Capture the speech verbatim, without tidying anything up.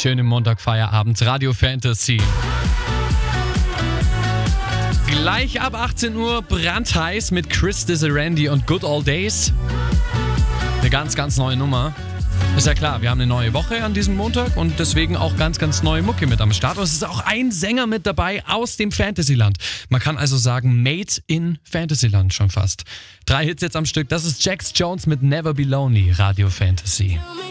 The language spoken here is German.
schönen Montagfeierabend. Radio Fantasy. Gleich ab achtzehn Uhr brandheiß mit Chris Dizzarandi und Good Old Days. Eine ganz, ganz neue Nummer. Ist ja klar, wir haben eine neue Woche an diesem Montag und deswegen auch ganz, ganz neue Mucke mit am Start. Und es ist auch ein Sänger mit dabei aus dem Fantasyland. Man kann also sagen, made in Fantasyland schon fast. Drei Hits jetzt am Stück. Das ist Jax Jones mit Never Be Lonely, Radio Fantasy.